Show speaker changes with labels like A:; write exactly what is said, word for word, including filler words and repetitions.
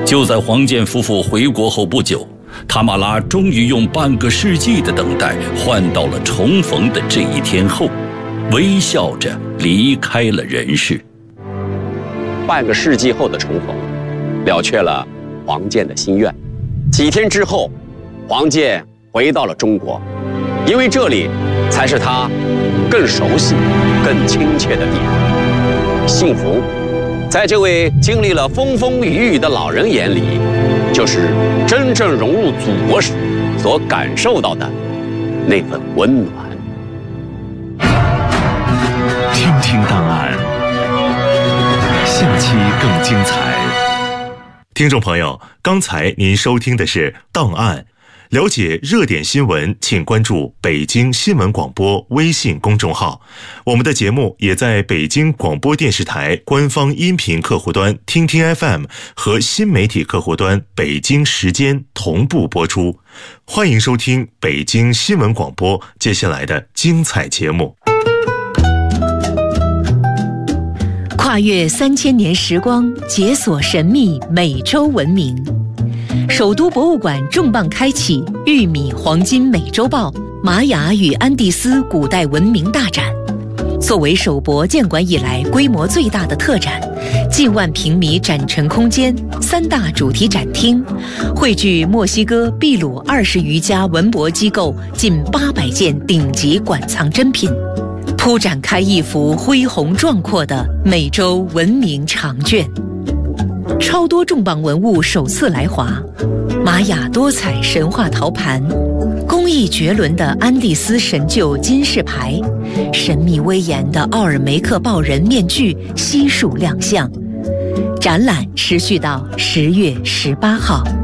A: 就在黄健夫妇回国后不久，塔马拉终于用半个世纪的等待换到了重逢的这一天后，微笑着离开了人世。
B: 半个世纪后的重逢，了却了黄健的心愿。几天之后，黄健回到了中国，因为这里才是他更熟悉、更亲切的地方。幸福，在这位经历了风风雨雨的老人眼里，就是真正融入祖国时所感受到的那份温暖。
C: 听听档案，下期更精彩。听众朋友，刚才您收听的是档案。了解热点新闻，请关注北京新闻广播微信公众号。我们的节目也在北京广播电视台官方音频客户端听听 F M 和新媒体客户端北京时间同步播出。欢迎收听北京新闻广播接下来的精彩节目。
D: 跨越三千年时光，解锁神秘美洲文明。首都博物馆重磅开启玉米黄金美洲豹玛雅与安第斯古代文明大展。作为首博建馆以来规模最大的特展，近万平米展陈空间，三大主题展厅，汇聚墨西哥、秘鲁二十余家文博机构近八百件顶级馆藏珍品，铺展开一幅恢宏壮阔的美洲文明长卷。超多重磅文物首次来华，玛雅多彩神话陶盘，工艺绝伦的安第斯神鹫金饰牌，神秘威严的奥尔梅克豹人面具悉数亮相。展览持续到十月十八号。